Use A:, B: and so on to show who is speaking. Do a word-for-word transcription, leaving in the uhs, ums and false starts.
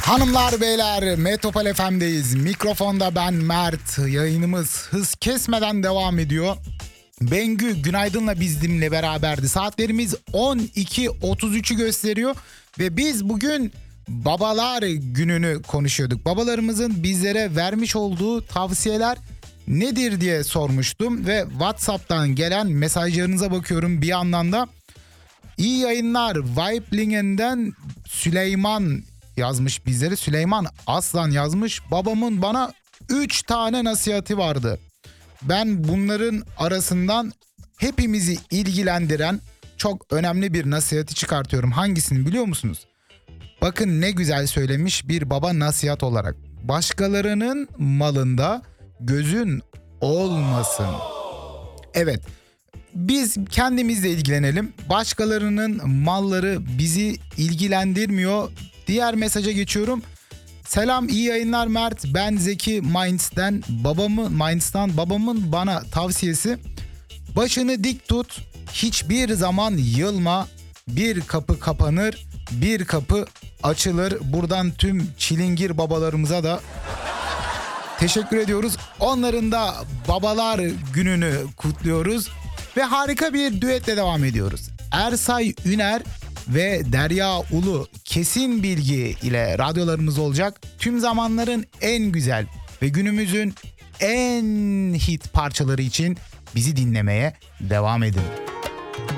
A: Hanımlar beyler, Metropol F M'deyiz. Mikrofonda ben Mert. Yayınımız hız kesmeden devam ediyor. Bengü Günaydın'la bizimle beraberdi. Saatlerimiz on iki otuz üçü gösteriyor ve biz bugün babalar gününü konuşuyorduk. Babalarımızın bizlere vermiş olduğu tavsiyeler nedir diye sormuştum ve WhatsApp'tan gelen mesajlarınıza bakıyorum bir yandan da. İyi yayınlar. Weiblingen'den Süleyman yazmış bizlere. Süleyman Aslan yazmış. Babamın bana üç tane nasihati vardı. Ben bunların arasından hepimizi ilgilendiren çok önemli bir nasihati çıkartıyorum. Hangisini biliyor musunuz? Bakın ne güzel söylemiş bir baba nasihat olarak. Başkalarının malında gözün olmasın. Evet. Biz kendimizle ilgilenelim. Başkalarının malları bizi ilgilendirmiyor. Diğer mesaja geçiyorum. Selam, iyi yayınlar Mert. Ben Zeki Mainz'den. Babamı Mainz'dan babamın bana tavsiyesi: başını dik tut. Hiçbir zaman yılma. Bir kapı kapanır, bir kapı açılır. Buradan tüm çilingir babalarımıza da teşekkür ediyoruz. Onların da babalar gününü kutluyoruz. Ve harika bir düetle devam ediyoruz. Ersay Üner ve Derya Ulu kesin bilgi ile radyolarımız olacak. Tüm zamanların en güzel ve günümüzün en hit parçaları için bizi dinlemeye devam edin.